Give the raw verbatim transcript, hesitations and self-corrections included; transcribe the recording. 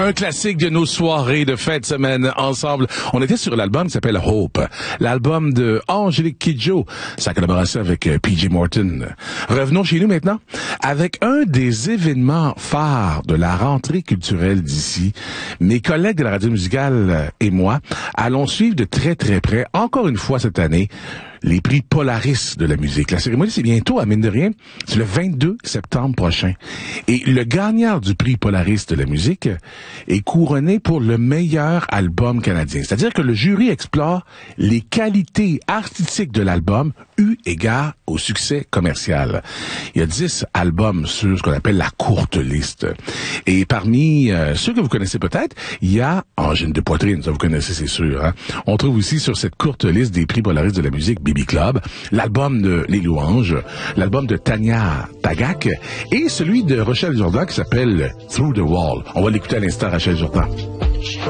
Un classique de nos soirées de fin de semaine ensemble. On était sur l'album qui s'appelle Hope, l'album de Angélique Kidjo, sa collaboration avec P J Morton. Revenons chez nous maintenant avec un des événements phares de la rentrée culturelle d'ici. Mes collègues de la radio musicale et moi allons suivre de très très près, encore une fois cette année, les prix Polaris de la musique. La cérémonie, c'est bientôt, à mine de rien, c'est le vingt-deux septembre prochain. Et le gagnant du prix Polaris de la musique est couronné pour le meilleur album canadien. C'est-à-dire que le jury explore les qualités artistiques de l'album eu égard au succès commercial. Il y a dix albums sur ce qu'on appelle la courte liste. Et parmi euh, ceux que vous connaissez peut-être, il y a Angine de poitrine, ça vous connaissez, c'est sûr. Hein? On trouve aussi sur cette courte liste des prix Polaris de la musique B B Club, l'album de Les Louanges, l'album de Tania Tagak et celui de Rachel Jourdan qui s'appelle Through the Wall. On va l'écouter à l'instant, Rachel Jourdan.